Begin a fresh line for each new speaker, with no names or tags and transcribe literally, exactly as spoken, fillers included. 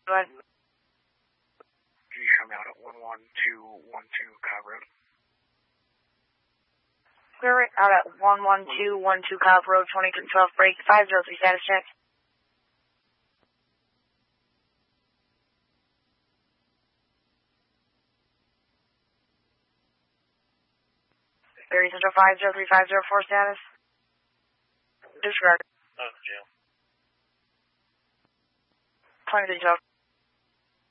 Go ahead.
Can you show me out at one one two one two Cobb Road?
Clear out at one one two one two Cobb Road, twenty-three twelve break, five zero three status check. Gary Central five zero three five zero four status. Disregard.
Oh, jail.
twenty-three twelve.